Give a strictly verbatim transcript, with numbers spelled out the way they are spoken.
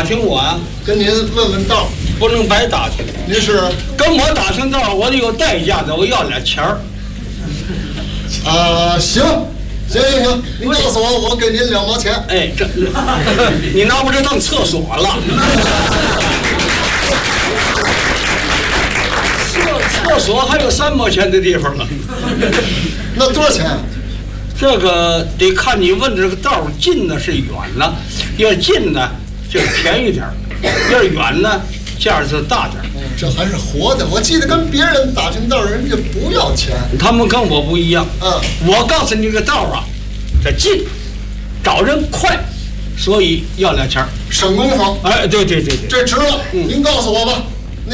打听我啊？ 跟您问问道。 不能白打听。 您是跟我打听道，我得有代价的，我要点钱儿。 啊，行，行行行，您告诉我，我给您两毛钱。 哎，这你拿我这当厕所了？厕厕所还有三毛钱的地方呢。 那多少钱？ 这个得看你问的这个道近呢是远呢，要近呢就便宜点儿，要远呢价就大点儿。 这还是活的。我记得跟别人打听道，人家不要钱。 他们跟我不一样。 嗯， 我告诉你这个道啊，这近，找人快，所以要两钱儿， 省功夫。 哎，对对对对， 这值了。嗯，您告诉我吧。